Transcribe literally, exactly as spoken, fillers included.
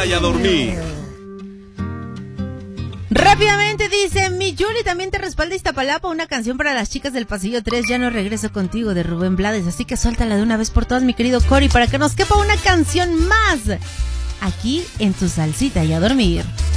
salsita y a dormir. Rápidamente dice, mi Yuli también te respalda Iztapalapa, una canción para las chicas del pasillo tres, Ya no regreso contigo, de Rubén Blades, así que suéltala de una vez por todas, mi querido Cory, para que nos quepa una canción más aquí en tu salsita y a dormir.